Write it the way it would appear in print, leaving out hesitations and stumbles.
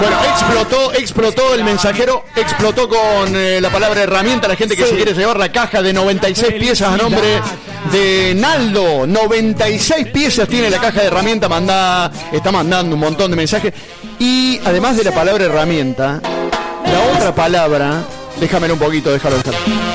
Bueno, explotó el mensajero, explotó con la palabra herramienta. La gente que se quiere llevar la caja de 96 piezas a nombre de Naldo. 96 piezas tiene la caja de herramienta. Está mandando un montón de mensajes. Y además de la palabra herramienta, la otra palabra, déjamelo un poquito, déjalo.